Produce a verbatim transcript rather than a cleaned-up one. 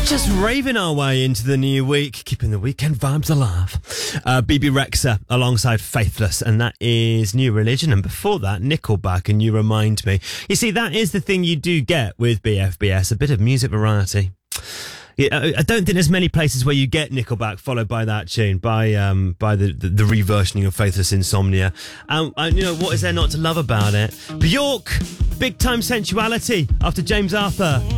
Just raving our way into the new week, keeping the weekend vibes alive. Uh, B B Rexa alongside Faithless, and that is New Religion. And before that, Nickelback and You Remind Me. You see, that is the thing you do get with B F B S, a bit of music variety. Yeah, I don't think there's many places where you get Nickelback followed by that tune, by um, by the, the, the reversioning of Faithless Insomnia. Um, and, you know, what is there not to love about it? Bjork, Big Time Sensuality after James Arthur.